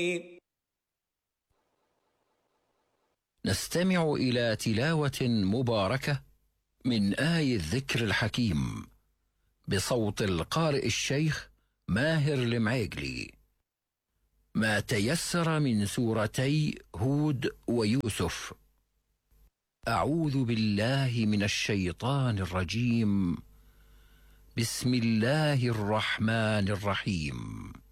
نستمع إلى تلاوة مباركة من آي الذكر الحكيم بصوت القارئ الشيخ ماهر المعيقلي، ما تيسر من سورتي هود ويوسف. أعوذ بالله من الشيطان الرجيم. بسم الله الرحمن الرحيم.